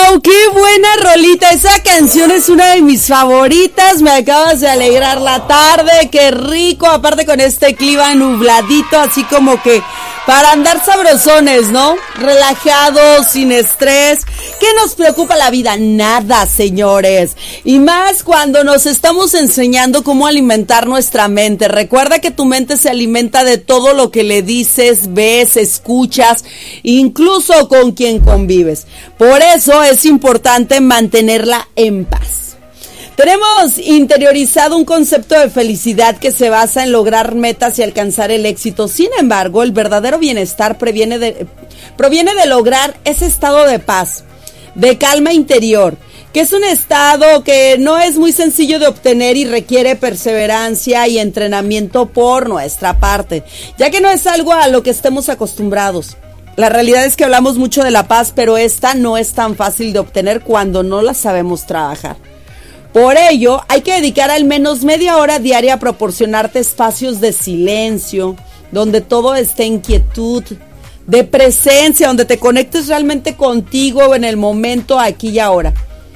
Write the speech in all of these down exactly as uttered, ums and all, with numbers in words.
¡Wow! ¡Qué buena rolita! Esa canción es una de mis favoritas. Me acabas de alegrar la tarde. ¡Qué rico! Aparte con este clima nubladito, así como que para andar sabrosones, ¿no? Relajados, sin estrés. ¿Qué nos preocupa la vida? Nada, señores. Y más cuando nos estamos enseñando cómo alimentar nuestra mente. Recuerda que tu mente se alimenta de todo lo que le dices, ves, escuchas, incluso con quien convives. Por eso es importante mantenerla en paz. Tenemos interiorizado un concepto de felicidad que se basa en lograr metas y alcanzar el éxito. Sin embargo, el verdadero bienestar previene de, proviene de lograr ese estado de paz, de calma interior, que es un estado que no es muy sencillo de obtener y requiere perseverancia y entrenamiento por nuestra parte, ya que no es algo a lo que estemos acostumbrados. La realidad es que hablamos mucho de la paz, pero esta no es tan fácil de obtener cuando no la sabemos trabajar. Por ello, hay que dedicar al menos media hora diaria a proporcionarte espacios de silencio, donde todo esté en quietud, de presencia, donde te conectes realmente contigo en el momento aquí y ahora.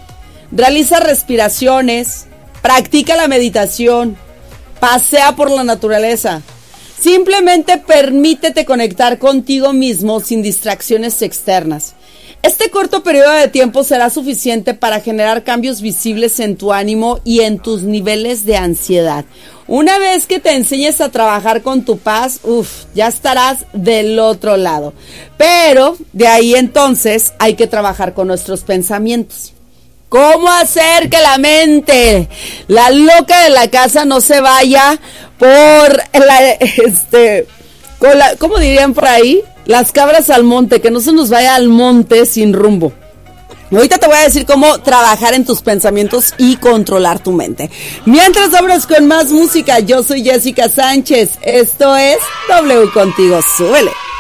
Realiza respiraciones, practica la meditación, pasea por la naturaleza. Simplemente permítete conectar contigo mismo sin distracciones externas. Este corto periodo de tiempo será suficiente para generar cambios visibles en tu ánimo y en tus niveles de ansiedad. Una vez que te enseñes a trabajar con tu paz, uff, ya estarás del otro lado. Pero de ahí entonces hay que trabajar con nuestros pensamientos. ¿Cómo hacer que la mente, la loca de la casa, no se vaya por la, este, con la, ¿cómo dirían por ahí? Las cabras al monte, que no se nos vaya al monte sin rumbo. Ahorita te voy a decir cómo trabajar en tus pensamientos y controlar tu mente. Mientras vamos con más música, yo soy Jessica Sánchez. Esto es W Contigo. Súbele.